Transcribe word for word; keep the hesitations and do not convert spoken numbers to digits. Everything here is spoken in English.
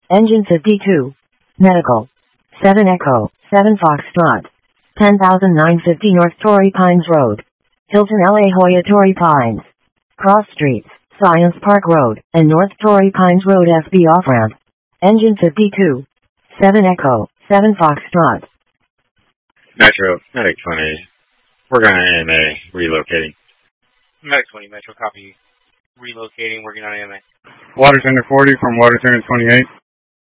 Engine fifty-two. Medical. seven Echo, seven Foxtrot. ten thousand nine hundred fifty North Torrey Pines Road. Hilton L A Hoya Torrey Pines. Cross Streets, Science Park Road, and North Torrey Pines Road F B off-ramp. Engine fifty-two. seven Echo, seven Foxtrot. Metro, Medic twenty. We're going to A M A, relocating. Medic twenty, Metro, copy. Relocating, working on A M A. Water Center forty from Water Center twenty-eight.